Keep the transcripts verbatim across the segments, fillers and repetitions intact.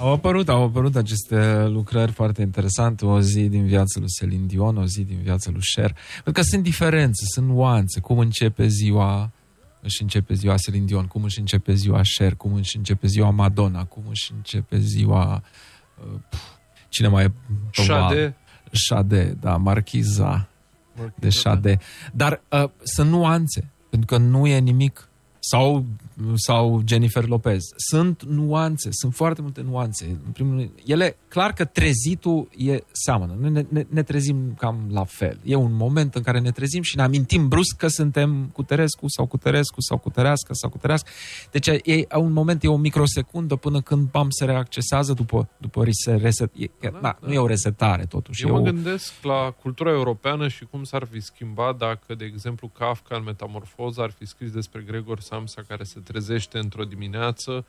Au apărut, au apărut aceste lucrări foarte interesante, o zi din viața lui Celine Dion, o zi din viața lui Cher, pentru că sunt diferențe, sunt nuanțe, cum începe ziua, își începe ziua Celine Dion, cum își începe ziua Cher, cum își începe ziua Madonna, cum își începe ziua, uh, cine mai e? Sade. Sade, da, Marchiza de Sade. Dar uh, sunt nuanțe, pentru că nu e nimic. Sau, sau Jennifer Lopez. Sunt nuanțe, sunt foarte multe nuanțe. În primul rând, ele, clar că trezitul e seamănă. Noi ne, ne, ne trezim cam la fel. E un moment în care ne trezim și ne amintim brusc că suntem cu Terescu sau cu Terescu sau cu Terească sau cu Terească. Deci e un moment, e o microsecundă până când bam se reaccesează după, după reset. E, da, na, da. Nu e o resetare totuși. Eu mă o... gândesc la cultura europeană și cum s-ar fi schimbat dacă, de exemplu, Kafka în Metamorfoză ar fi scris despre Gregor Samsa care se trezește într-o dimineață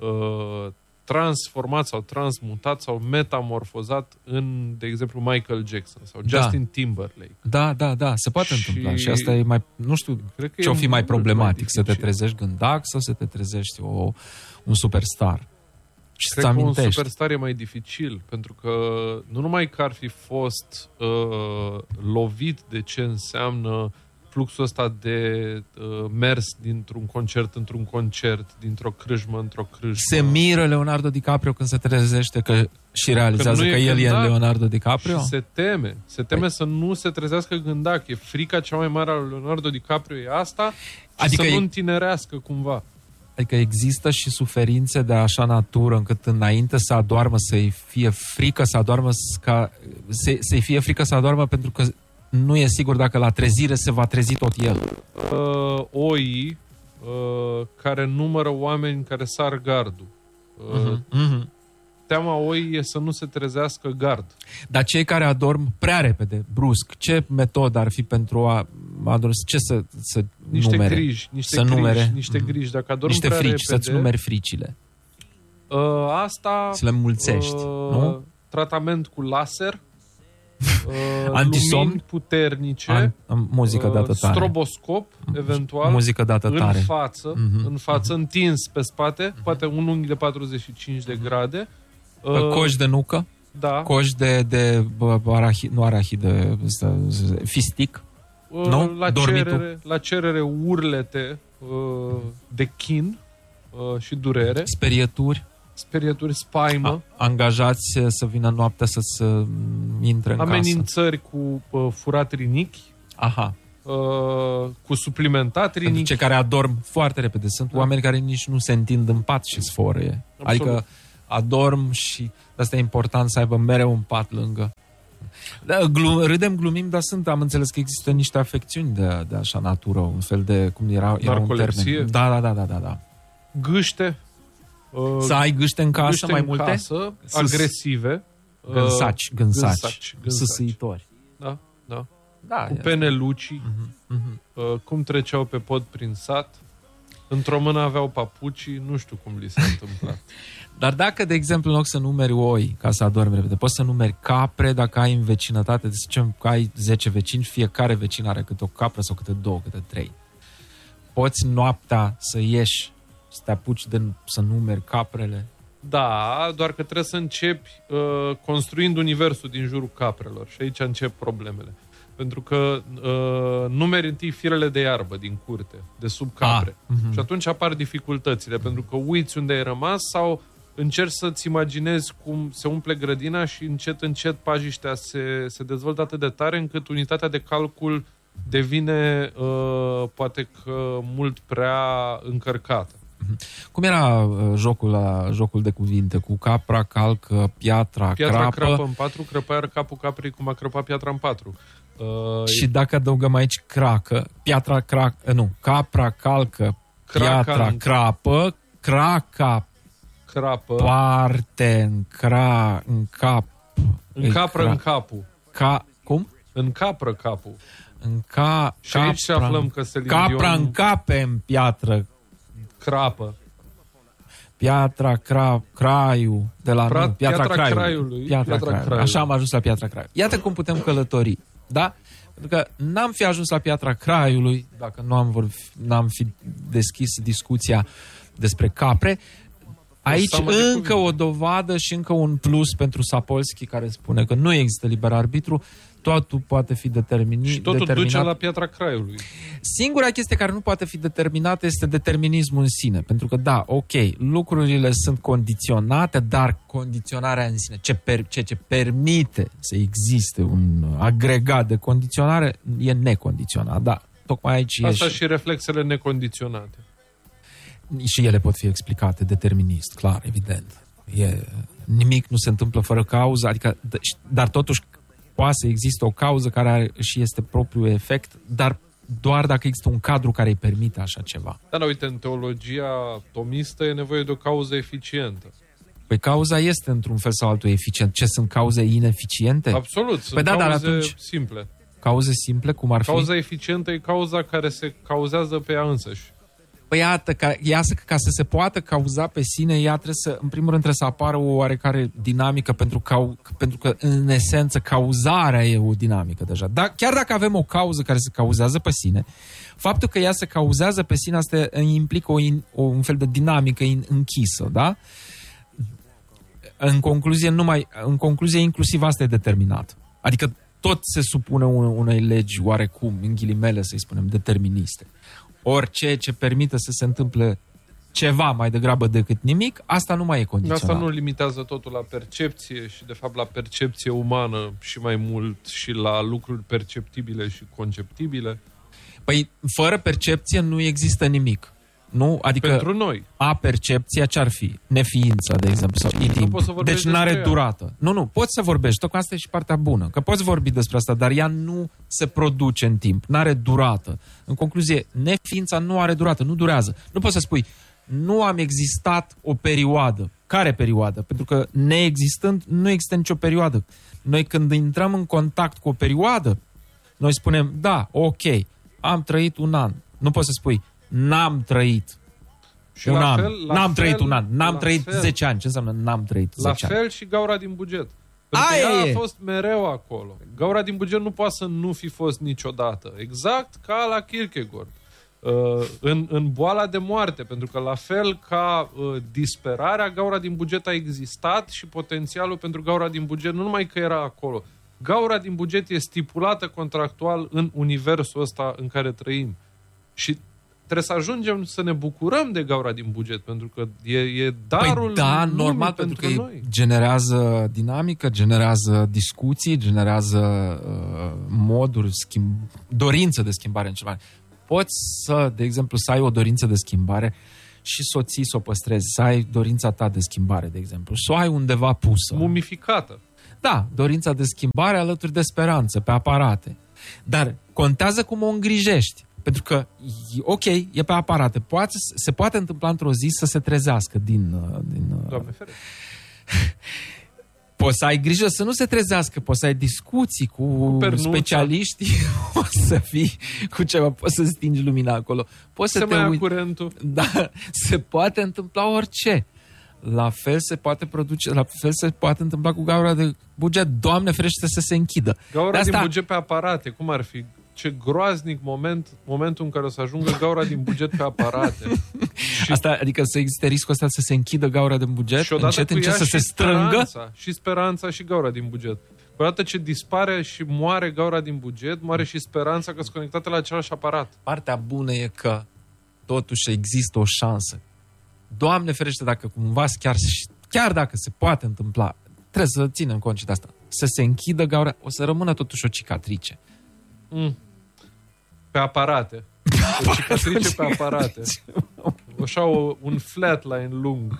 uh, transformat sau transmutat sau metamorfozat în, de exemplu, Michael Jackson sau Justin da. Timberlake. Da, da, da, se poate și... întâmpla. Și asta e mai, nu știu ce o fi mai problematic, mai să te trezești gândac sau să te trezești o, un superstar. Și cred că un superstar e mai dificil, pentru că nu numai că ar fi fost uh, lovit de ce înseamnă fluxul ăsta de uh, mers dintr-un concert într-un concert, dintr-o crâșmă într-o crâșmă. Se miră Leonardo DiCaprio când se trezește că și realizează că, că el e Leonardo DiCaprio? Și se teme. Se teme păi. să nu se trezească gândac. E frica cea mai mare a lui Leonardo DiCaprio e asta, adică să e... nu întinerească cumva. Adică există și suferințe de așa natură încât înainte să adoarmă să-i fie frică să adoarmă ca, să, să-i fie frică să adoarmă pentru că nu e sigur dacă la trezire se va trezi tot el. Uh, oii uh, care numără oameni care sar gardul. Uh, uh-huh, uh-huh. Teama oii e să nu se trezească gard. Dar cei care adorm prea repede, brusc, ce metodă ar fi pentru a adormi? Ce să, să niște numere? Griji, niște să griji, numere? niște griji. Dacă adorm niște prea frici, repede, să-ți numeri fricile. Uh, asta... Să le mulțești, uh, nu? Tratament cu laser. Uh, Antisomn, lumini puternice, An, muzică dată tare, stroboscop, eventual, muzică dată tare, în față, uh-huh, în față, uh-huh. întins pe spate, uh-huh. poate un unghi de patruzeci și cinci de grade. Uh, coș de nucă, da. coș de, de arahid, nu arahid, fistic, uh, nu? La cerere, la cerere urlete uh, de chin uh, și durere. Sperieturi. Sperieturi, spaimă. A, angajați să vină noaptea să-ți intre în amenințări casă. cu uh, furat rinichi. Aha. Uh, cu suplimentat rinichi. Pentru cei care adorm foarte repede. Sunt da. oameni care nici nu se întind în pat și sfărâie. Adică adorm și asta e important să aibă mereu un pat lângă. Da, glum, râdem, glumim, dar sunt, am înțeles că există niște afecțiuni de, de așa natură, un fel de, cum era, era un termen. Da, da, da, da, da, da. Gâște. Uh, să ai gâște în casă, gâște mai în multe? Casă, agresive. Gânsaci, gânsaci, sâsâitori. Da, da. da cu pene lucii, uh-huh, uh-huh. Uh, cum treceau pe pod prin sat. Într-o mână aveau papucii, nu știu cum li s-a întâmplat. Dar dacă, de exemplu, în loc să numeri oi ca să adormi repede, poți să numeri capre dacă ai în vecinătate, de zicem că ai zece vecini, fiecare vecin are câte o capră sau câte două, câte trei. Poți noaptea să ieși, să te apuci de să numeri caprele? Da, doar că trebuie să începi uh, construind universul din jurul caprelor și aici încep problemele. Pentru că uh, numeri întâi firele de iarbă din curte, de sub capre. Ah, uh-huh. Și atunci apar dificultățile, pentru că uiți unde ai rămas sau încerci să-ți imaginezi cum se umple grădina și încet, încet pajiștea se, se dezvoltă atât de tare încât unitatea de calcul devine uh, poate că mult prea încărcată. Cum era uh, jocul la jocul de cuvinte? Cu capra, calcă, piatra, piatra crapă. crapă în patru, crăpa iar capul caprii cum a crăpat piatra în patru. Uh, și dacă adăugăm aici cracă, piatra, cracă, nu, capra, calcă, piatra, în... crapă, craca, crapă, parte în, cra, în cap. În capră cra... în capul. Ca, cum? În capră capul. În ca, și aici se aflăm că Celine capra Dion... în cape în piatră. Crapă. Piatra cra, Craiu de la Pra, nu, Piatra, piatra Craiului. Craiului. Piatra, piatra Craiului. Craiului. Așa am ajuns la Piatra Craiului. Iată cum putem călători, da? Pentru că n-am fi ajuns la Piatra Craiului dacă nu am, vor, n-am fi deschis discuția despre capre. Aici încă o dovadă și încă un plus pentru Sapolsky, care spune că nu există liber arbitru, totul poate fi determinat. Și totul determinat. Duce la piatra Craiului. Singura chestie care nu poate fi determinată este determinismul în sine. Pentru că, da, ok, lucrurile sunt condiționate, dar condiționarea în sine, ce per, ceea ce permite să existe un agregat de condiționare, e necondiționat. Da, tocmai aici Asta e și... și reflexele necondiționate. Și ele pot fi explicate determinist, clar, evident. E, nimic nu se întâmplă fără cauză, adică, dar totuși poate să există o cauză care are, și este propriul efect, dar doar dacă există un cadru care îi permite așa ceva. Dar, da, uite, în teologia tomistă e nevoie de o cauză eficientă. Păi cauza este, într-un fel sau altul, eficient. Ce, sunt cauze ineficiente? Absolut, sunt păi da, cauze dar atunci, simple. Cauze simple, cum ar fi? Cauza eficientă e cauza care se cauzează pe ea însăși. Păi iată, ca, iasă, ca să se poată cauza pe sine, ea trebuie să, în primul rând, trebuie să apară o oarecare dinamică, pentru, cau, pentru că, în esență, cauzarea e o dinamică deja. Dar chiar dacă avem o cauză care se cauzează pe sine, faptul că ea se cauzează pe sine, asta implică o, o, un fel de dinamică închisă, da? În concluzie, numai, în concluzie, inclusiv asta e determinat. Adică tot se supune unei legi oarecum, în ghilimele, să-i spunem, deterministe. Orice ce permite să se întâmple ceva mai degrabă decât nimic, asta nu mai e condiționat. Asta nu limitează totul la percepție și, de fapt, la percepție umană și mai mult și la lucruri perceptibile și conceptibile? Păi, fără percepție nu există nimic. Nu? Adică pentru noi. A percepția ce-ar fi? Neființa, de exemplu, sau timp. Deci n-are durată. Nu, nu, poți să vorbești, tocmai asta e și partea bună, că poți vorbi despre asta, dar ea nu se produce în timp, n-are durată. În concluzie, neființa nu are durată, nu durează. Nu poți să spui, nu am existat o perioadă. Care perioadă? Pentru că neexistând, nu există nicio perioadă. Noi când intrăm în contact cu o perioadă, noi spunem, da, ok, am trăit un an. Nu poți să spui, n-am trăit și un la an. Fel, la n-am fel, trăit un an. N-am trăit fel. zece ani. Ce înseamnă n-am trăit zece ani? La fel și gaura din buget. Pentru că ea a fost mereu acolo. Gaura din buget nu poate să nu fi fost niciodată. Exact ca la Kierkegaard. Uh, în, în boala de moarte. Pentru că la fel ca uh, disperarea, gaura din buget a existat și potențialul pentru gaura din buget nu numai că era acolo. Gaura din buget e stipulată contractual în universul ăsta în care trăim. Și trebuie să ajungem să ne bucurăm de gaura din buget, pentru că e, e darul păi da, normal, pentru, pentru că noi. Generează dinamică, generează discuții, generează uh, moduri, schimb, dorință de schimbare în ceva. Poți să, de exemplu, să ai o dorință de schimbare și să o ții, să o păstrezi, să ai dorința ta de schimbare, de exemplu, să o ai undeva pusă. Mumificată. Da, dorința de schimbare alături de speranță, pe aparate. Dar contează cum o îngrijești. Pentru că, ok, e pe aparate. Poate, se poate întâmpla într-o zi să se trezească din... din Doamne ferește. Poți să ai grijă să nu se trezească, poți să ai discuții cu, cu specialiști, poți să fii cu ceva, poți să stingi lumina acolo. Poți se să mai te ia uiți. Curentul. Da, se poate întâmpla orice. La fel se poate produce, la fel se poate întâmpla cu gaura de buget. Doamne ferește să se închidă. Gaura asta... din buget pe aparate, cum ar fi? Ce groaznic moment, momentul în care o să ajungă gaura din buget pe aparate. Și... Asta, adică să existe riscul ăsta să se închidă gaura din buget, și odată încet, încet să se strângă. Speranța, și speranța și gaura din buget. Odată ce dispare și moare gaura din buget, moare și speranța că sunt conectate la același aparat. Partea bună e că totuși există o șansă. Doamne ferește dacă cumva chiar, chiar dacă se poate întâmpla, trebuie să ținem cont și de asta. Să se închidă gaura, o să rămână totuși o cicatrice. Mm. Pe aparate. O cicatrice pe aparate. Așa o, un flatline lung.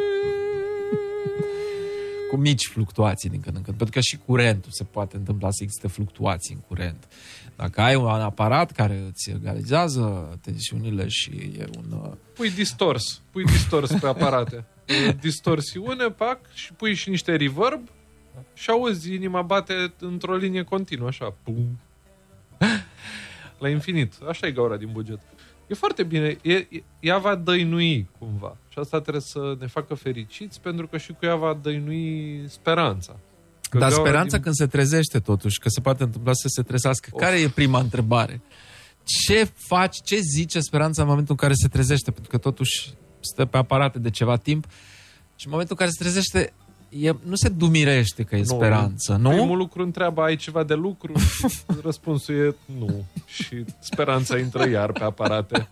Cu mici fluctuații din când în când. Pentru că și curentul se poate întâmpla să existe fluctuații în curent. Dacă ai un aparat care îți egalizează tensiunile și e un... Pui distors. Pui distors pe aparate. Distorsiune, pac, și pui și niște reverb și auzi inima bate într-o linie continuă, așa. Pum. La infinit. Așa e gaura din buget. E foarte bine. E, e, ea va dăinui cumva. Și asta trebuie să ne facă fericiți, pentru că și cu ea va dăinui speranța. Că Dar speranța din... când se trezește totuși, că se poate întâmpla să se trezească. Of. Care e prima întrebare? Ce faci, ce zice speranța în momentul în care se trezește? Pentru că totuși stă pe aparate de ceva timp Și în momentul în care se trezește, e, nu se dumirește că e nu, speranță, nu? Primul lucru întreabă, ai ceva de lucru? Răspunsul e nu. Și speranța intră iar pe aparate.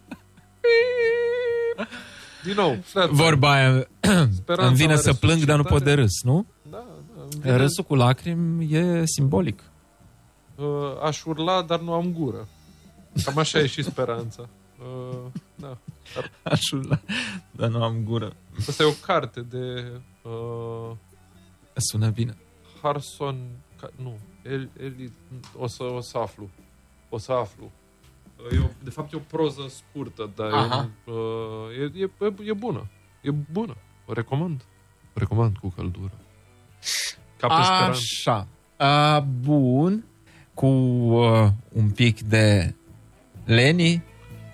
Din nou, vorba aia, îmi vine să plâng, dar nu pot de râs, nu? Da, da. Râsul cu lacrimi e simbolic. Uh, aș urla, dar nu am gură. Cam așa e și speranța. Uh, da. Dar... Aș urla, dar nu am gură. Asta e o carte de... Uh... Sună bine. Harson... Nu. El, el, o, să, o să aflu. O să aflu. E o, de fapt e o proză scurtă, dar e, uh, e, e, e bună. E bună. O recomand. O recomand cu căldură. Ca pe speranță. Așa. A, bun. Cu uh, un pic de Leni.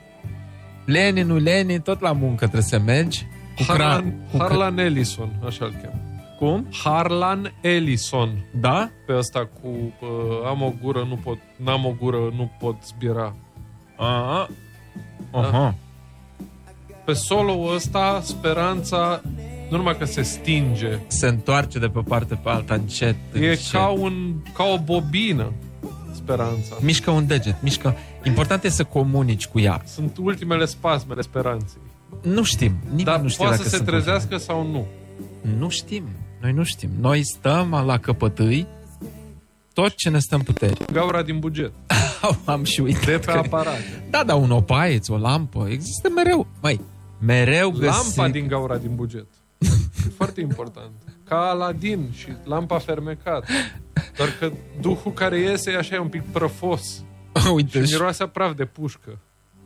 Leni, nu Leni, tot la muncă trebuie să mergi. Cu Harlan, cra- cu Harlan cra- Ellison, așa îl chem. Cum? Harlan Ellison. Da? Pe ăsta cu uh, am o gură, nu pot, n-am o gură, nu pot zbiera. Aha. Aha. Pe solo ăsta, speranța nu numai că se stinge. Se întoarce de pe parte pe alta încet. E încet. ca, un, ca o bobină, speranța. Mișcă un deget, mișcă. Important e să comunici cu ea. Sunt ultimele spasmele speranței. Nu știm. Nimeni Dar nu știe poate dacă să se sunt trezească ultimele. Sau nu. Nu știm. Noi nu știm. Noi stăm la căpătâi tot ce ne stă în puteri. Gaura din buget. Am și uitat. De pe aparate. Da, da, un opaieț, o lampă. Există mereu. Măi, mereu găsim. Lampa din gaura din buget. E foarte important. Ca Aladin și lampa fermecată. Doar că duhul care iese așa e un pic prăfos. Uite, și miroase praf de pușcă.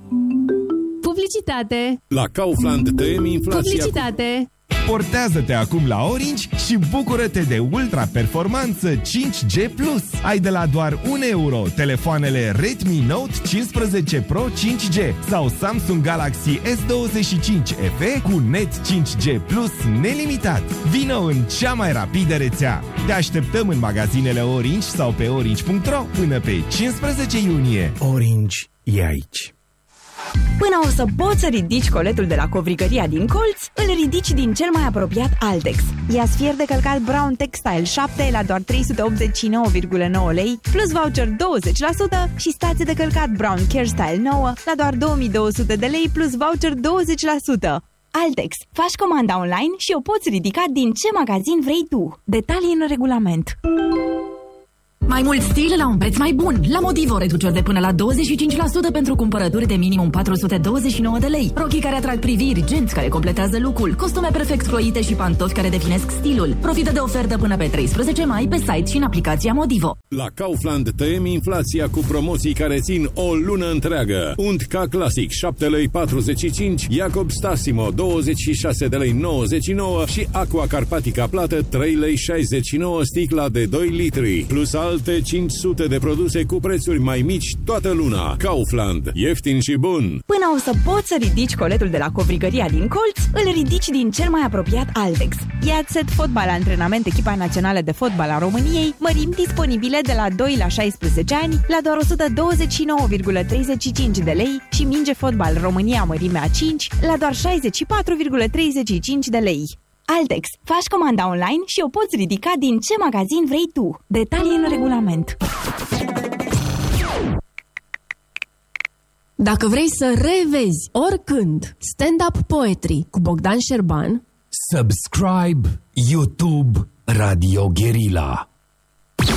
Publicitate. La Kaufland tăiem inflația. Publicitate. Portează-te acum la Orange și bucură-te de ultra-performanță cinci G plus. Ai de la doar un euro telefoanele Redmi Note cincisprezece Pro cinci G sau Samsung Galaxy S douăzeci și cinci F E cu net cinci G plus nelimitat. Vino în cea mai rapidă rețea. Te așteptăm în magazinele Orange sau pe orange punct ro până pe cincisprezece iunie. Orange e aici. Până o să poți să ridici coletul de la covrigăria din colț, îl ridici din cel mai apropiat Altex. Ia sfier de călcat Brown Textile șapte la doar trei sute optzeci și nouă virgulă nouă lei, plus voucher douăzeci la sută și stație de călcat Brown Care Style nouă la doar două mii două sute de lei, plus voucher douăzeci la sută. Altex. Faci comanda online și o poți ridica din ce magazin vrei tu. Detalii în regulament. Mai mult stil la un preț mai bun. La Motivo, reduceri de până la douăzeci și cinci la sută pentru cumpărături de minimum patru sute douăzeci și nouă de lei. Rochii care atrag priviri, genți care completează look-ul, costume perfect croite și pantofi care definesc stilul. Profită de ofertă până pe treisprezece mai pe site și în aplicația Motivo. La Kaufland tăiem inflația cu promoții care țin o lună întreagă. Unt ca clasic șapte lei patruzeci și cinci, Jacob Stassimo douăzeci și șase de lei nouăzeci și nouă și Aqua Carpatica plată trei lei șaizeci și nouă sticla de doi litri. Plus alte cinci sute de produse cu prețuri mai mici toată luna. Kaufland. Ieftin și bun. Până o să poți să ridici coletul de la covrigăria din colț, îl ridici din cel mai apropiat Altex. Ia set fotbal antrenament echipa națională de fotbal a României, mărimi disponibile de la doi la șaisprezece ani, la doar o sută douăzeci și nouă virgulă treizeci și cinci de lei și minge fotbal România mărime A cinci la doar șaizeci și patru virgulă treizeci și cinci de lei. Altex. Faci comanda online și o poți ridica din ce magazin vrei tu. Detalii în regulament. Dacă vrei să revezi oricând stand-up poetry cu Bogdan Șerban, Subscribe YouTube Radio Guerilla.